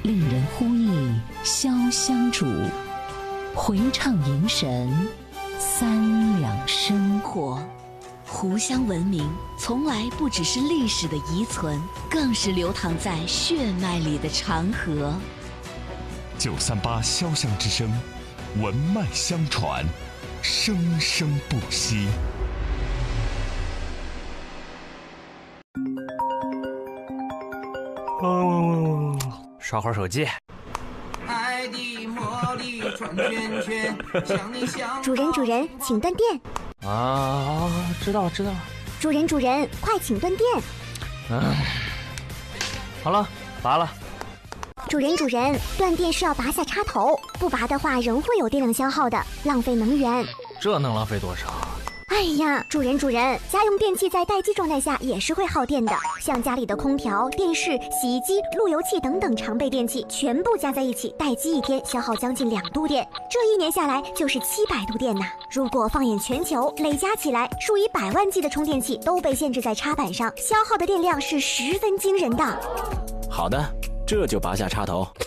令人呼忆潇湘煮，回唱迎神三两生活。湖湘文明从来不只是历史的遗存，更是流淌在血脉里的长河。 938潇湘之声，文脉相传，生生不息。 刷会儿手机。 爱的魔力转圈圈，想你想。 主人，请断电。 啊，知道了。 主人，快请断电。 好了，拔了。 主人，断电是要拔下插头，不拔的话仍会有电量消耗的，浪费能源。 这能浪费多少？ 哎呀，主人，家用电器在待机状态下也是会耗电的，像家里的空调、电视、洗衣机、路由器等等常备电器，全部加在一起，待机1天消耗将近2度电，这1年下来就是700度电呐。如果放眼全球，累加起来，数以百万计的充电器都被限制在插板上，消耗的电量是十分惊人的。 好的，这就拔下插头。